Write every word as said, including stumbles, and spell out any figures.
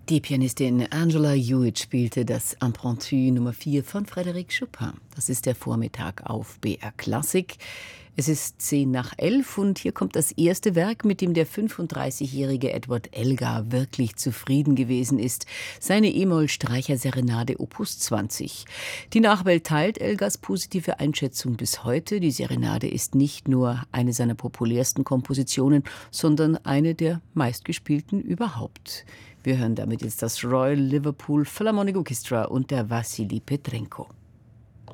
Die Pianistin Angela Hewitt spielte das Impromptu Nummer vier von Frédéric Chopin. Das ist der Vormittag auf B R Klassik. Es ist zehn nach elf und hier kommt das erste Werk, mit dem der fünfunddreißigjährige Edward Elgar wirklich zufrieden gewesen ist. Seine E-Moll-Streicher-Serenade Opus zwanzig. Die Nachwelt teilt Elgars positive Einschätzung bis heute. Die Serenade ist nicht nur eine seiner populärsten Kompositionen, sondern eine der meistgespielten überhaupt. Wir hören damit jetzt das Royal Liverpool Philharmonic Orchestra und der Wassily Petrenko.